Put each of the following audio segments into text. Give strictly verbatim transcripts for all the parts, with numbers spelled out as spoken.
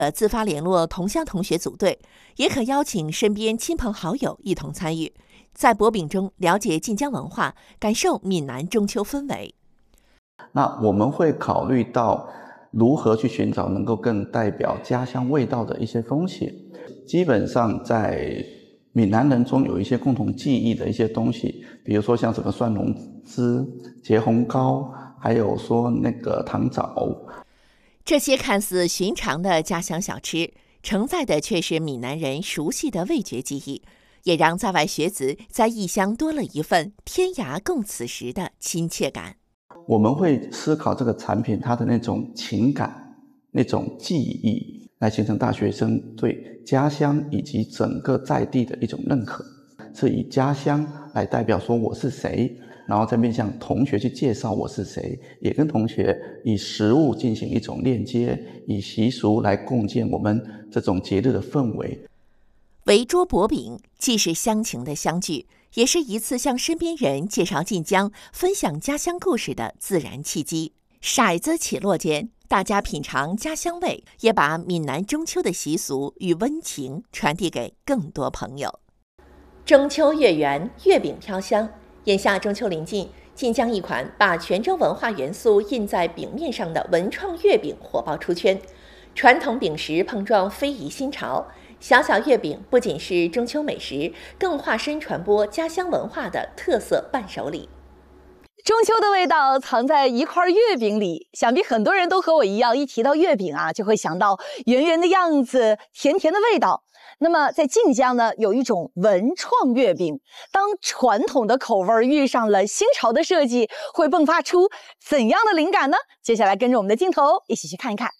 呃，自发联络同乡同学组队，也可邀请身边亲朋好友一同参与，在薄饼中了解晋江文化，感受闽南中秋氛围。 那我们会考虑到如何去寻找能够更代表家乡味道的一些东西。基本上在闽南人中有一些共同记忆的一些东西，比如说像什么蒜蓉汁、结红糕，还有说那个糖枣。 这些看似寻常的家乡小吃，承载的却是闽南人熟悉的味觉记忆，也让在外学子在异乡多了一份天涯共此时的亲切感。 我们会思考这个产品它的那种情感、那种记忆，来形成大学生对家乡以及整个在地的一种认可，是以家乡来代表说我是谁，然后再面向同学去介绍我是谁，也跟同学以食物进行一种链接，以习俗来共建我们这种节日的氛围。 围桌薄饼既是乡情的相聚，也是一次向身边人介绍晋江、分享家乡故事的自然契机。骰子起落间，大家品尝家乡味，也把闽南中秋的习俗与温情传递给更多朋友。中秋月圆，月饼飘香。眼下中秋临近，晋江一款把泉州文化元素印在饼面上的文创月饼火爆出圈，传统饼食碰撞非遗新潮。小小月饼不仅是中秋美食，更化身传播家乡文化的特色伴手礼。 中秋的味道藏在一块月饼里，想必很多人都和我一样，一提到月饼啊，就会想到圆圆的样子，甜甜的味道。那么在晋江呢，有一种文创月饼，当传统的口味遇上了新潮的设计，会迸发出怎样的灵感呢？接下来跟着我们的镜头一起去看一看。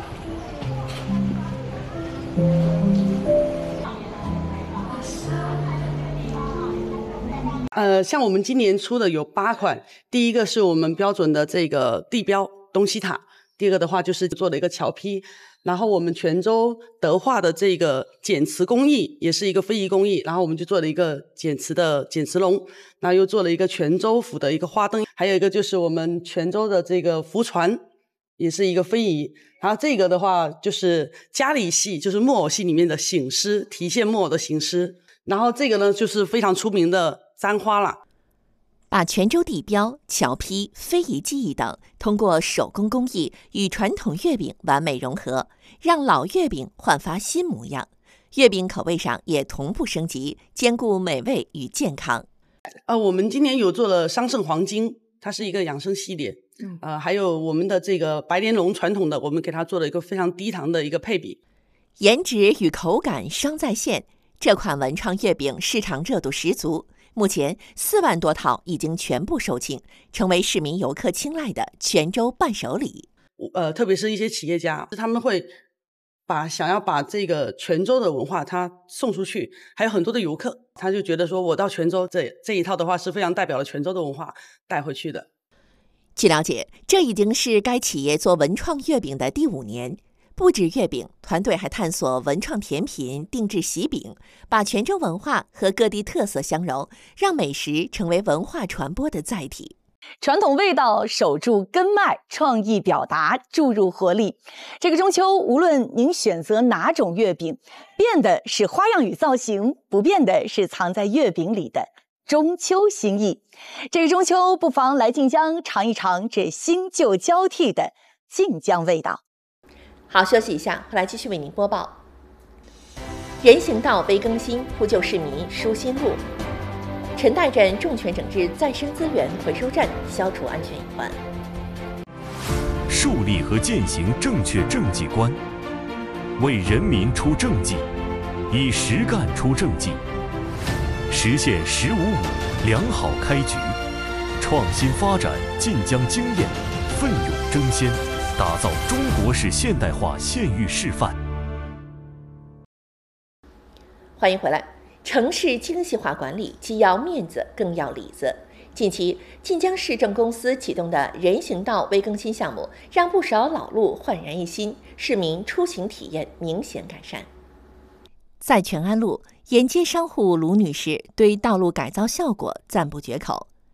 呃，像我们今年出的有八款，第一个是我们标准的这个地标东西塔，第二个的话就是做了一个桥坯，然后我们泉州德化的这个剪瓷工艺也是一个非遗工艺，然后我们就做了一个剪瓷的剪瓷龙，然后又做了一个泉州府的一个花灯，还有一个就是我们泉州的这个浮船，也是一个非遗。然后这个的话就是家里戏，就是木偶戏里面的醒狮，提线木偶的醒狮。然后这个呢就是非常出名的簪花啦。 把泉州地标、桥坯、非遗技艺等通过手工工艺与传统月饼完美融合，让老月饼焕发新模样。月饼口味上也同步升级，兼顾美味与健康。 呃，我们今年有做了桑葚黄金，它是一个养生系列。嗯，呃，还有我们的这个白莲蓉传统的，我们给它做了一个非常低糖的一个配比， 颜值与口感双在线。这款文创月饼市场热度十足，目前四万多套已经全部售罄，成为市民游客青睐的泉州伴手礼。 呃，特别是一些企业家，他们会把想要把这个泉州的文化它送出去，还有很多的游客，他就觉得说我到泉州这这一套的话是非常代表了泉州的文化带回去的。 据了解，这已经是该企业做文创月饼的第五年。不止月饼，团队还探索文创甜品、定制喜饼，把泉州文化和各地特色相融，让美食成为文化传播的载体。 传统味道守住根脉，创意表达注入活力。这个中秋，无论您选择哪种月饼，变的是花样与造型，不变的是藏在月饼里的中秋心意。这个中秋，不妨来晋江尝一尝这新旧交替的晋江味道。 好，休息一下，回来继续为您播报。人行道微更新，铺就市民舒心路。陈代镇重拳整治再生资源回收站，消除安全隐患。 树立和践行正确政绩观，为人民出政绩，以实干出政绩，实现“十五五”良好开局，创新发展晋江经验，奋勇争先。打造中国式现代化县域示范。 欢迎回来。城市精细化管理既要面子，更要里子。近期，晋江市政公司启动的人行道微更新项目，让不少老路焕然一新，市民出行体验明显改善。在全安路，沿街商户卢女士对道路改造效果赞不绝口。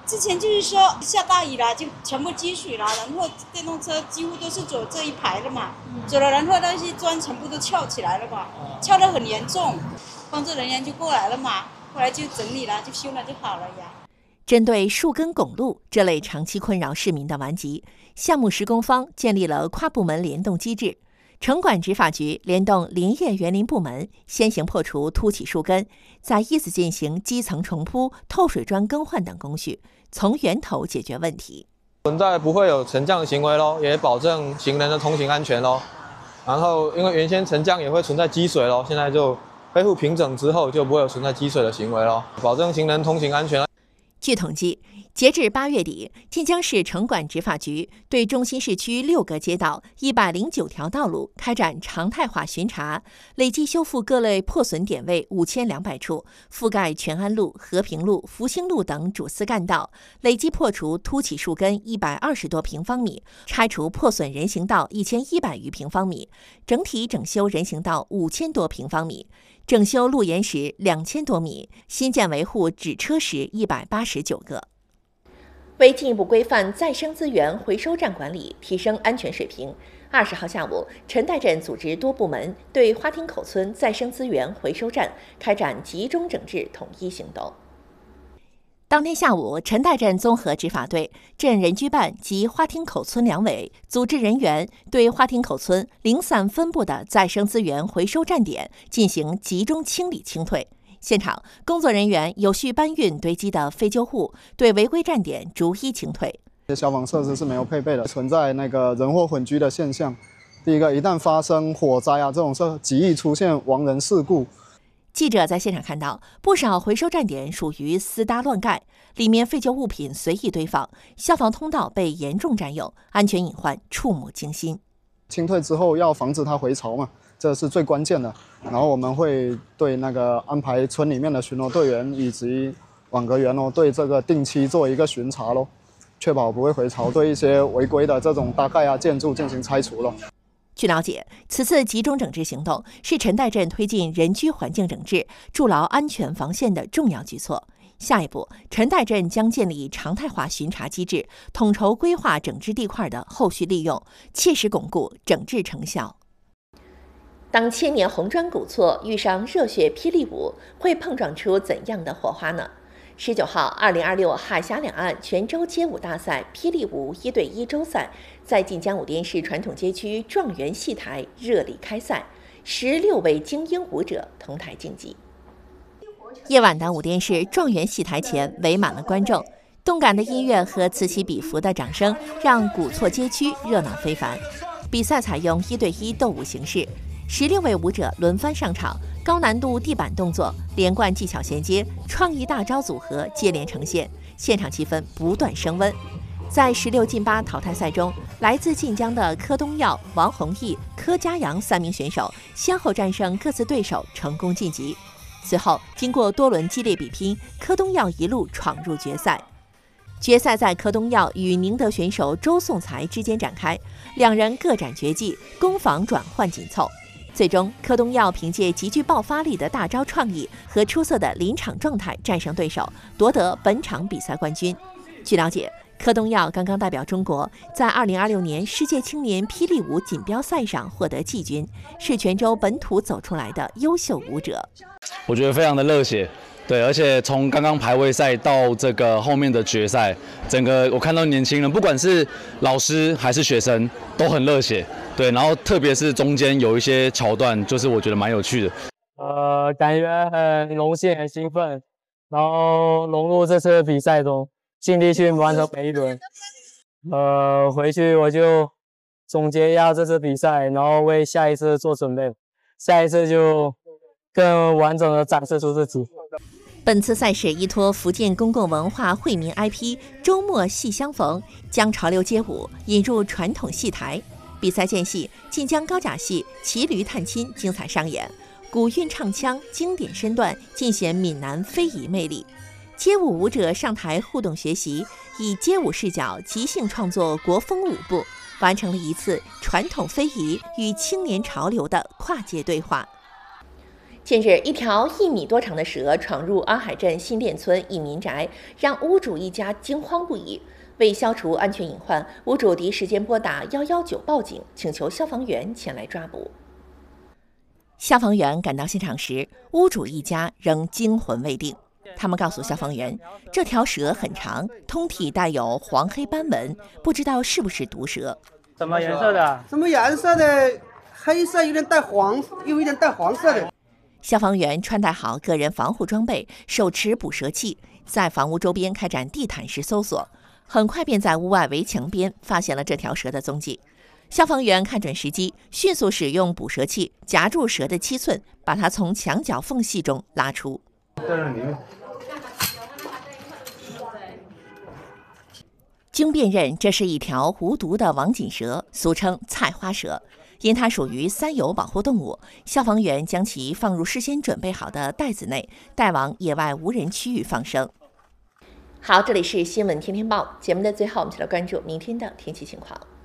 之前就是说下大雨啦，就全部积水啦，然后电动车几乎都是走这一排的嘛，走了，然后那些砖全部都翘起来了嘛，翘得很严重，工作人员就过来了嘛，后来就整理了，就修了就好了呀。 针对树根拱路这类长期困扰市民的顽疾，项目施工方建立了跨部门联动机制。城管执法局联动林业园林部门，先行破除凸起树根，再依次进行基层重铺、透水砖更换等工序，从源头解决问题。 存在不会有沉降的行为咯，也保证行人的通行安全咯。然后，因为原先沉降也会存在积水咯，现在就恢复平整之后，就不会有存在积水的行为咯，保证行人通行安全。 据统计，截至八月底，晋江市城管执法局对中心市区六个街道、一百零九条道路开展常态化巡查，累计修复各类破损点位五千两百处，覆盖全安路、和平路、复兴路等主司干道，累计破除凸起树根一百二十多平方米，拆除破损人行道一千一百余平方米，整体整修人行道五千多平方米。整修路沿石两千多米，新建维护止车石一百八十九个。为进一步规范再生资源回收站管理，提升安全水平，二十号下午，陈岱镇组织多部门对花町口村再生资源回收站开展集中整治统一行动。当天下午，陈岱镇综合执法队、镇人居办及花町口村两委组织人员对花町口村零散分布的再生资源回收站点进行集中清理清退。现场工作人员有序搬运堆积的废旧物，对违规站点逐一清退。 消防设施是没有配备的，存在那个人祸混居的现象。第一个，一旦发生火灾啊，这种是极易出现亡人事故。 记者在现场看到，不少回收站点属于私搭乱盖，里面废旧物品随意堆放，消防通道被严重占用，安全隐患触目惊心。 清退之后要防止它回潮嘛，这是最关键的。然后我们会对那个安排村里面的巡逻队员以及网格员哦，对这个定期做一个巡查咯，确保不会回潮，对一些违规的这种搭盖啊建筑进行拆除咯。 据了解，此次集中整治行动是陈岱镇推进人居环境整治、筑牢安全防线的重要举措。下一步，陈岱镇将建立常态化巡查机制，统筹规划整治地块的后续利用，切实巩固整治成效。当千年红砖古厝遇上热血霹雳舞，会碰撞出怎样的火花呢？十九号，二零二六海峡两岸全州街舞大赛霹雳舞一对一周赛在晋江武甸市传统街区状元戏台热力开赛，十六位精英舞者同台竞技。夜晚的武甸市状元戏台前围满了观众，动感的音乐和此起彼伏的掌声让古厝街区热闹非凡。比赛采用一对一斗舞形式，十六位舞者轮番上场，高难度地板动作、连贯技巧衔接、创意大招组合接连呈现，现场气氛不断升温。在十六进八淘汰赛中，来自晋江的柯东耀、王弘毅、柯家阳三名选手先后战胜各自对手，成功晋级。随后，经过多轮激烈比拼，柯东耀一路闯入决赛。决赛在柯东耀与宁德选手周颂才之间展开，两人各展绝技，攻防转换紧凑。最终，柯东耀凭借极具爆发力的大招创意和出色的临场状态战胜对手，夺得本场比赛冠军。据了解，柯东耀刚刚代表中国在二零二六年世界青年霹雳舞锦标赛上获得季军，是泉州本土走出来的优秀舞者。 我觉得非常的热血，对，而且从刚刚排位赛到这个后面的决赛，整个我看到年轻人，不管是老师还是学生，都很热血，对，然后特别是中间有一些桥段，就是我觉得蛮有趣的。 呃，感觉很荣幸、很兴奋，然后融入这次的比赛中，尽力去完成每一轮。呃，回去我就总结一下这次比赛，然后为下一次做准备，下一次就更完整的展示出自己。 本次赛事依托福建公共文化惠民 I P 周末戏相逢，将潮流街舞引入传统戏台。比赛间隙，晋江高甲戏骑驴探亲精彩上演，古韵唱腔、经典身段尽显闽南非遗魅力。街舞舞者上台互动学习，以街舞视角即兴创作国风舞步，完成了一次传统非遗与青年潮流的跨界对话。 近日，一条一米多长的蛇闯入安海镇新店村一民宅，让屋主一家惊慌不已。为消除安全隐患，屋主第一时间拨打一一九报警，请求消防员前来抓捕。消防员赶到现场时，屋主一家仍惊魂未定。他们告诉消防员，这条蛇很长，通体带有黄黑斑纹，不知道是不是毒蛇。 什么颜色的？ 什么颜色的？黑色，有点带黄，又有点带黄色的。 消防员穿戴好个人防护装备，手持捕蛇器，在房屋周边开展地毯式搜索，很快便在屋外围墙边发现了这条蛇的踪迹。消防员看准时机，迅速使用捕蛇器夹住蛇的七寸，把它从墙角缝隙中拉出。经辨认，这是一条无毒的网锦蛇，俗称菜花蛇。因它属于三有保护动物，消防员将其放入事先准备好的袋子内，带往野外无人区域放生。好，这里是新闻天天报节目的最后，我们就来关注明天的天气情况。